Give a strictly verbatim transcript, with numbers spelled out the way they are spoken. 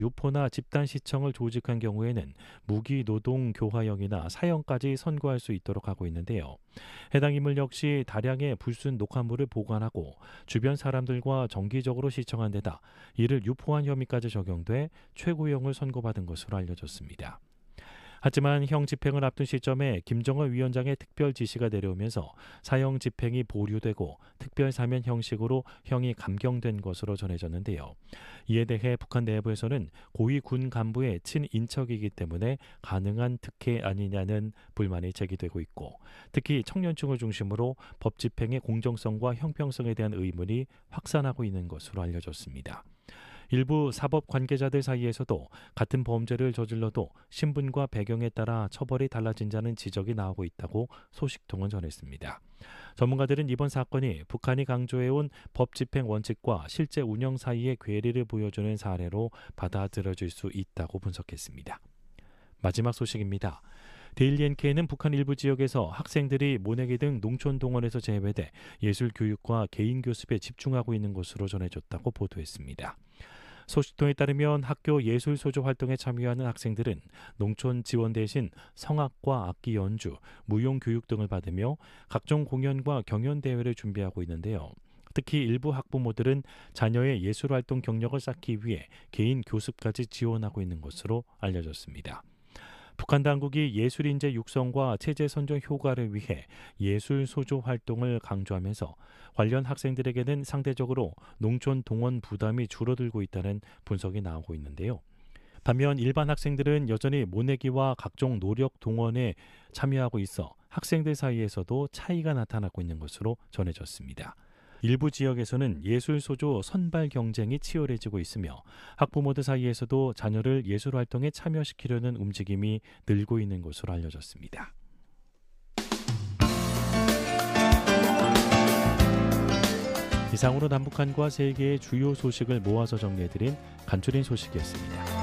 유포나 집단시청을 조직한 경우에는 무기노동 교화형이나 사형까지 선고할 수 있도록 하고 있는데요. 해당 인물 역시 다량의 불순 녹화물을 보관하고 주변 사람들과 정기적으로 시청한 데다 이를 유포한 혐의까지 적용돼 최고형을 선고받은 것으로 알려졌습니다. 하지만 형 집행을 앞둔 시점에 김정은 위원장의 특별 지시가 내려오면서 사형 집행이 보류되고 특별 사면 형식으로 형이 감경된 것으로 전해졌는데요. 이에 대해 북한 내부에서는 고위 군 간부의 친인척이기 때문에 가능한 특혜 아니냐는 불만이 제기되고 있고, 특히 청년층을 중심으로 법 집행의 공정성과 형평성에 대한 의문이 확산하고 있는 것으로 알려졌습니다. 일부 사법 관계자들 사이에서도 같은 범죄를 저질러도 신분과 배경에 따라 처벌이 달라진 자는 지적이 나오고 있다고 소식통은 전했습니다. 전문가들은 이번 사건이 북한이 강조해온 법 집행 원칙과 실제 운영 사이의 괴리를 보여주는 사례로 받아들여질 수 있다고 분석했습니다. 마지막 소식입니다. 데일리 엔케이는 북한 일부 지역에서 학생들이 모내기 등 농촌 동원에서 제외돼 예술 교육과 개인 교습에 집중하고 있는 것으로 전해졌다고 보도했습니다. 소식통에 따르면 학교 예술소조 활동에 참여하는 학생들은 농촌 지원 대신 성악과 악기 연주, 무용교육 등을 받으며 각종 공연과 경연대회를 준비하고 있는데요. 특히 일부 학부모들은 자녀의 예술활동 경력을 쌓기 위해 개인 교습까지 지원하고 있는 것으로 알려졌습니다. 북한 당국이 예술인재 육성과 체제 선정 효과를 위해 예술 소조 활동을 강조하면서 관련 학생들에게는 상대적으로 농촌 동원 부담이 줄어들고 있다는 분석이 나오고 있는데요. 반면 일반 학생들은 여전히 모내기와 각종 노력 동원에 참여하고 있어 학생들 사이에서도 차이가 나타나고 있는 것으로 전해졌습니다. 일부 지역에서는 예술소조 선발 경쟁이 치열해지고 있으며 학부모들 사이에서도 자녀를 예술활동에 참여시키려는 움직임이 늘고 있는 것으로 알려졌습니다. 이상으로 남북한과 세계의 주요 소식을 모아서 정리해드린 간추린 소식이었습니다.